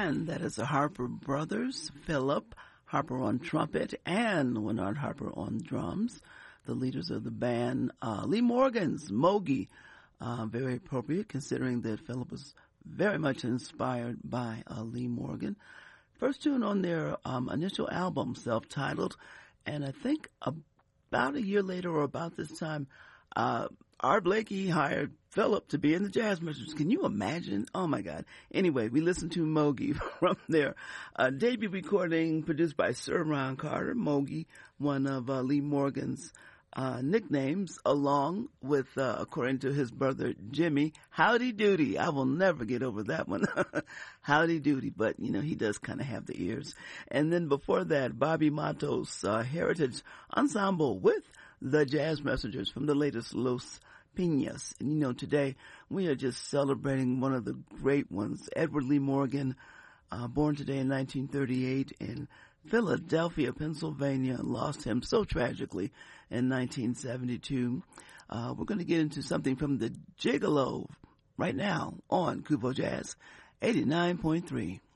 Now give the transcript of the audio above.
And that is the Harper brothers, Philip Harper on trumpet and Leonard Harper on drums, the leaders of the band. Lee Morgan's Mogi, very appropriate considering that Philip was very much inspired by Lee Morgan. First tune on their initial album, self-titled, and I think about a year later or about this time, Art Blakey hired Philip to be in the Jazz Messengers. Can you imagine? Oh my God. Anyway, we listened to Mogi from their debut recording produced by Sir Ron Carter. Mogi, one of Lee Morgan's nicknames, along with, according to his brother Jimmy, Howdy Doody. I will never get over that one. Howdy Doody. But, you know, he does kind of have the ears. And then before that, Bobby Matos, Heritage Ensemble with the Jazz Messengers from the latest Los Piñas. And, you know, today we are just celebrating one of the great ones, Edward Lee Morgan, born today in 1938 in Philadelphia, Pennsylvania, lost him so tragically in 1972. We're going to get into something from the Gigolo right now on Kubo Jazz 89.3.